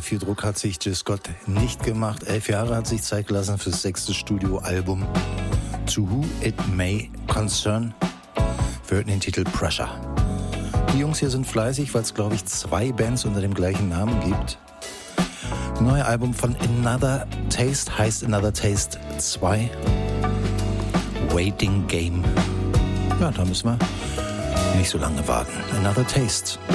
viel Druck hat sich Jill Scott nicht gemacht. 11 Jahre hat sich Zeit gelassen fürs 6. Studioalbum To Who It May Concern. Wir hörten den Titel Pressure. Die Jungs hier sind fleißig, weil es, glaube ich, 2 Bands unter dem gleichen Namen gibt. Neue Album von Another Taste heißt Another Taste 2. Waiting Game. Ja, da müssen wir nicht so lange warten. Another Taste.